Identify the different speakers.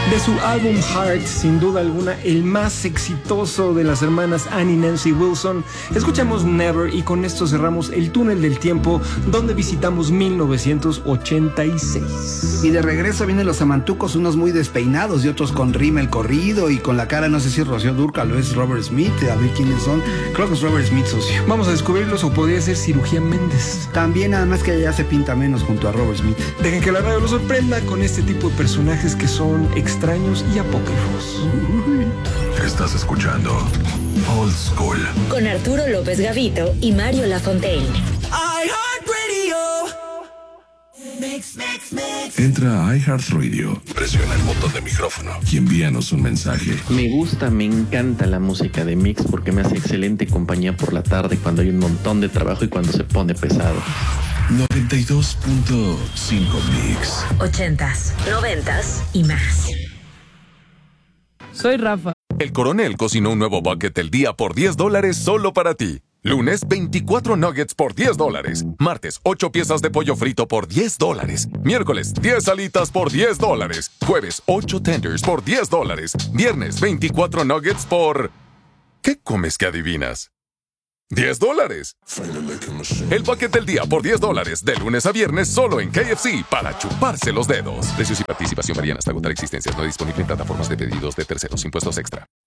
Speaker 1: De su álbum Heart, sin duda alguna, el más exitoso de las hermanas Annie y Nancy Wilson, escuchamos Never y con esto cerramos el túnel del tiempo donde visitamos 1986.
Speaker 2: Y de regreso vienen los amantucos, unos muy despeinados y otros con rímel corrido y con la cara, no sé si es Rocío Dúrcal o es Robert Smith, a ver quiénes son. Creo que es Robert Smith, socio.
Speaker 1: Vamos a descubrirlos, o podría ser Cirugía Méndez.
Speaker 2: También, nada más que ya se pinta menos junto a Robert Smith.
Speaker 1: Dejen que la radio los sorprenda con este tipo de personajes que son extraños y apócrifos.
Speaker 3: Estás escuchando Old School
Speaker 4: con Arturo López Gavito y Mario Lafontaine.
Speaker 3: Entra a iHeartRadio, presiona el botón de micrófono y envíanos un mensaje.
Speaker 5: Me gusta, me encanta la música de Mix porque me hace excelente compañía por la tarde cuando hay un montón de trabajo y cuando se pone pesado.
Speaker 3: 92.5 Mix.
Speaker 4: 80s, 90s y más.
Speaker 6: Soy Rafa.
Speaker 7: El Coronel cocinó un nuevo bucket del día por $10 solo para ti. Lunes, 24 nuggets por $10. Martes, 8 piezas de pollo frito por $10. Miércoles, 10 alitas por $10. Jueves, 8 tenders por $10. Viernes, 24 nuggets por... ¿Qué comes que adivinas? $10. El bucket del día por $10, de lunes a viernes solo en KFC, para chuparse los dedos. Precios y participación varían hasta agotar existencias. No disponible en plataformas de pedidos de terceros. Impuestos extra.